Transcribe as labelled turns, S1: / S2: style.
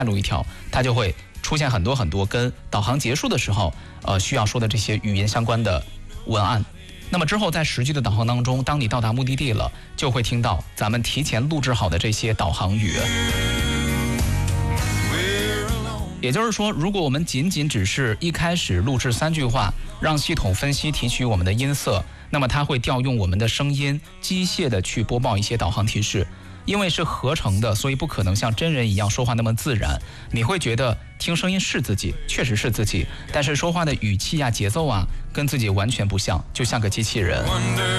S1: 路一条，它就会出现很多跟导航结束的时候需要说的这些语言相关的文案。那么之后在实际的导航当中，当你到达目的地了，就会听到咱们提前录制好的这些导航语。也就是说，如果我们仅只是一开始录制3句话，让系统分析提取我们的音色，那么它会调用我们的声音，机械的去播报一些导航提示。因为是合成的，所以不可能像真人一样说话那么自然。你会觉得听声音是自己，确实是自己，但是说话的语气啊、节奏啊，跟自己完全不像，就像个机器人。